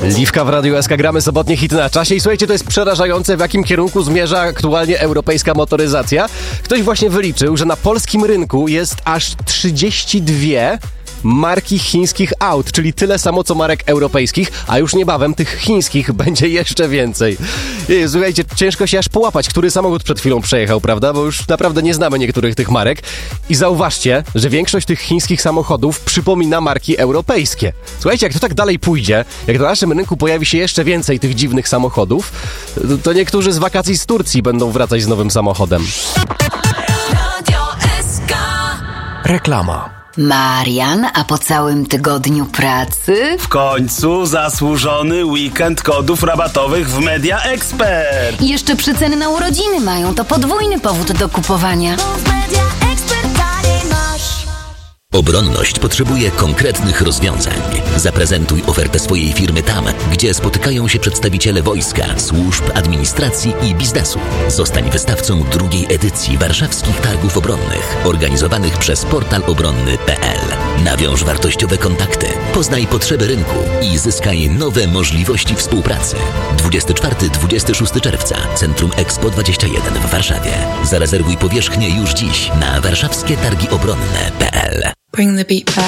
Liwka w Radiu SK, gramy sobotnie hity na czasie i słuchajcie, to jest przerażające, w jakim kierunku zmierza aktualnie europejska motoryzacja. Ktoś właśnie wyliczył, że na polskim rynku jest aż 32 marki chińskich aut, czyli tyle samo co marek europejskich, a już niebawem tych chińskich będzie jeszcze więcej. Słuchajcie, ciężko się aż połapać, który samochód przed chwilą przejechał, prawda? Bo już naprawdę nie znamy niektórych tych marek. I zauważcie, że większość tych chińskich samochodów przypomina marki europejskie. Słuchajcie, jak to tak dalej pójdzie, jak na naszym rynku pojawi się jeszcze więcej tych dziwnych samochodów, to niektórzy z wakacji z Turcji będą wracać z nowym samochodem. Reklama. Marian, a po całym tygodniu pracy? W końcu zasłużony weekend kodów rabatowych w Media Expert. I jeszcze przeceny na urodziny mają, to podwójny powód do kupowania. Obronność potrzebuje konkretnych rozwiązań. Zaprezentuj ofertę swojej firmy tam, gdzie spotykają się przedstawiciele wojska, służb, administracji i biznesu. Zostań wystawcą drugiej edycji warszawskich targów obronnych, organizowanych przez portal obronny.pl. Nawiąż wartościowe kontakty, poznaj potrzeby rynku i zyskaj nowe możliwości współpracy. 24-26 czerwca, Centrum Expo 21 w Warszawie. Zarezerwuj powierzchnię już dziś na warszawskietargiobronne.pl. Bring the beat back.